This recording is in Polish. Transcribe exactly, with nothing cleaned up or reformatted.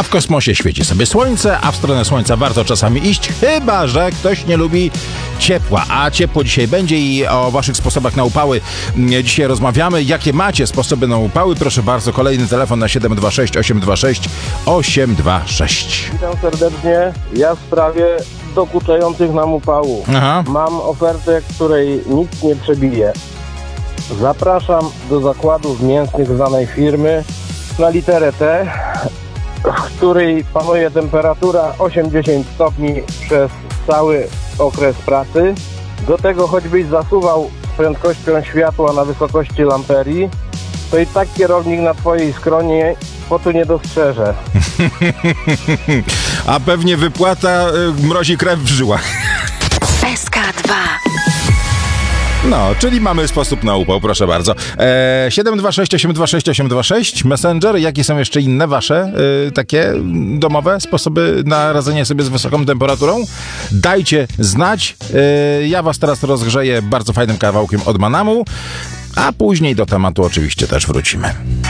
A w kosmosie świeci sobie słońce, a w stronę słońca warto czasami iść, chyba że ktoś nie lubi ciepła. A ciepło dzisiaj będzie i o waszych sposobach na upały dzisiaj rozmawiamy. Jakie macie sposoby na upały? Proszę bardzo, kolejny telefon na siedem dwa sześć osiem dwa sześć osiem dwa sześć. Witam serdecznie. Ja w sprawie dokuczających nam upałów. Aha. Mam ofertę, której nic nie przebije. Zapraszam do zakładów mięsnych znanej firmy na literę T, w której panuje temperatura osiem do dziesięciu stopni przez cały okres pracy. Do tego choćbyś zasuwał z prędkością światła na wysokości lamperii, to i tak kierownik na twojej skronie potu nie dostrzeże. A pewnie wypłata y, mrozi krew w żyłach. S K dwa. No, czyli mamy sposób na upał, proszę bardzo. E, siedem dwa sześć osiem dwa sześć osiem dwa sześć, Messenger. Jakie są jeszcze inne wasze y, takie domowe sposoby na radzenie sobie z wysoką temperaturą? Dajcie znać. Y, ja was teraz rozgrzeję bardzo fajnym kawałkiem od Manamu, a później do tematu oczywiście też wrócimy.